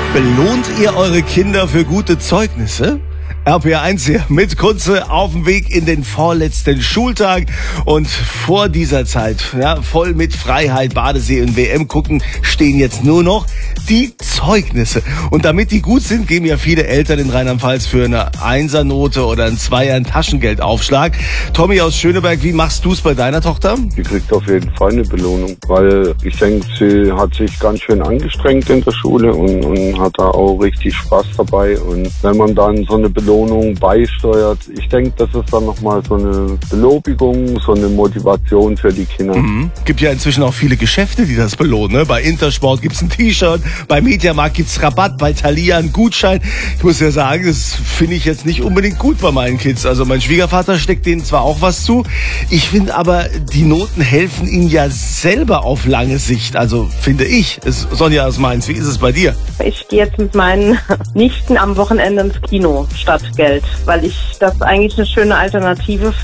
Belohnt ihr eure Kinder für gute Zeugnisse? RPR1 hier mit Kunze auf dem Weg in den vorletzten Schultag und vor dieser Zeit, ja, voll mit Freiheit, Badesee und WM gucken, stehen jetzt nur noch die Zeugnisse. Und damit die gut sind, geben ja viele Eltern in Rheinland-Pfalz für eine Einsernote oder einen Zweier einen Taschengeldaufschlag. Tommy aus Schöneberg, wie machst du es bei deiner Tochter? Die kriegt auf jeden Fall eine Belohnung, weil ich denke, sie hat sich ganz schön angestrengt in der Schule und hat da auch richtig Spaß dabei. Und wenn man dann so eine Belohnung beisteuert, ich denke, das ist dann nochmal so eine Belobigung, so eine Motivation für die Kinder. Gibt ja inzwischen auch viele Geschäfte, die das belohnen. Ne? Bei Intersport gibt's ein T-Shirt, bei Mediamarkt gibt's Rabatt, bei Thalia einen Gutschein. Ich muss ja sagen, das finde ich jetzt nicht unbedingt gut bei meinen Kids. Also mein Schwiegervater steckt denen zwar auch was zu, ich finde aber, die Noten helfen ihnen ja selber auf lange Sicht. Also finde ich. Sonja aus Mainz, wie ist es bei dir? Ich gehe jetzt mit meinen Nichten am Wochenende ins Kino statt Geld, weil ich das eigentlich eine schöne Alternative